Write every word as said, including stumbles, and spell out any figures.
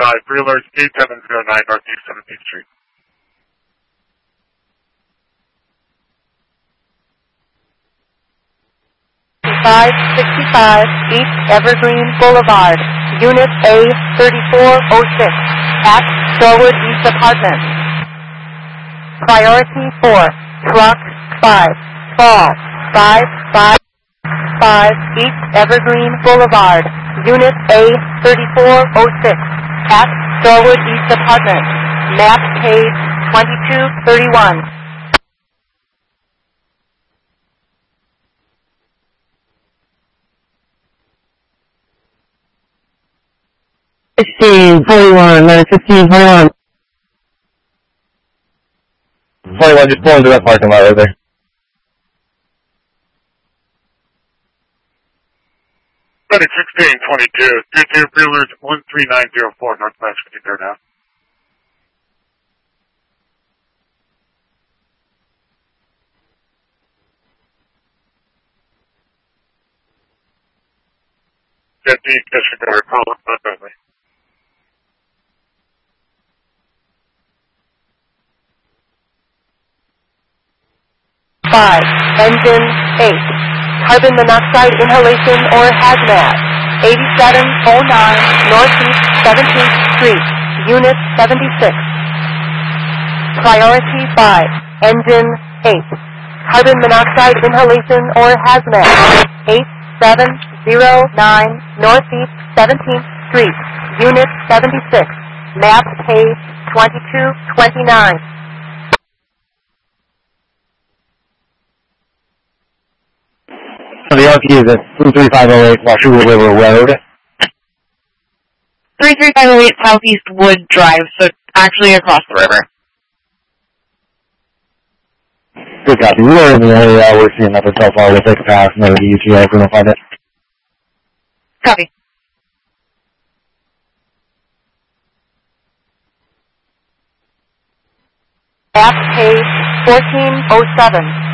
five, three alerts, eight seven zero nine Northeast seventeenth Street. five sixty-five East Evergreen Boulevard, Unit A thirty-four oh six, at Starwood East Apartment. Priority four, Truck five, Fall five five five East Evergreen Boulevard, Unit A thirty-four oh six, at Starwood East Apartment. Map page twenty-two thirty-one. Fifteen forty-one, minus fifteen forty-one. Forty-one, just pull into that parking lot right there. Medic sixteen twenty-two, two two, three alerts, one three nine zero four Northwest fifty-third Ave. Deputy disregard, call up only. five, Engine eight, Carbon monoxide inhalation or hazmat, eighty-seven oh nine Northeast seventeenth Street, Unit seventy-six. Priority five, Engine eight, Carbon monoxide inhalation or hazmat, eight seven zero nine Northeast seventeenth Street, Unit seventy-six. Map page twenty-two twenty-nine. So the R P is at three three five oh eight Washougal River Road. three three five oh eight Southeast Wood Drive, so actually across the river. Good copy. We're in the area. We're seeing nothing so far. We'll take a pass and then the U T A if we don't find it. Copy. Map page fourteen oh seven.